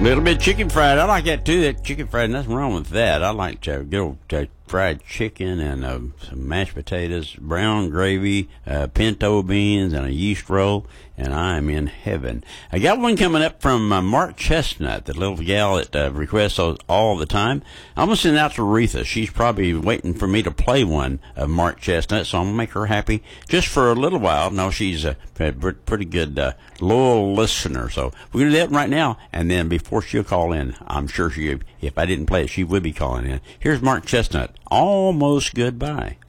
Little bit chicken fried. I like that too. That chicken fried, nothing wrong with that. I like good old fried chicken and some mashed potatoes, brown gravy, pinto beans, and a yeast roll, and I am in heaven. I got one coming up from Mark Chestnut, the little gal that requests those all the time. I'm going to send it out to Aretha. She's probably waiting for me to play one of Mark Chestnut, so I'm going to make her happy just for a little while. No, she's a pretty good loyal listener, so we're going to do that right now, and then before she'll call in, I'm sure if I didn't play it, she would be calling in. Here's Mark Chestnut, Almost Goodbye.